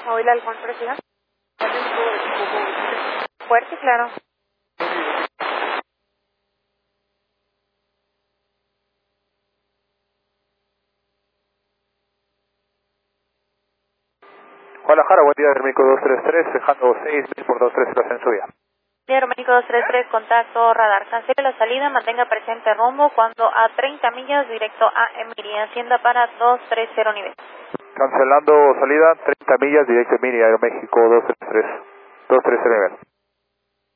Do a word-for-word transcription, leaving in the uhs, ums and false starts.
Móvil Halcón, presiga. Fuerte, claro. Guadalajara, buen día, Aeroméxico dos tres tres, dejando seis mil por dos tres tres en su vía. Aeroméxico dos tres tres, contacto radar. Cancele la salida, mantenga presente rumbo cuando a treinta millas directo a Emiria, Hacienda para dos tres cero nivel. Cancelando salida, treinta millas, directo Emiria, Aeroméxico dos tres tres, dos tres cero nivel.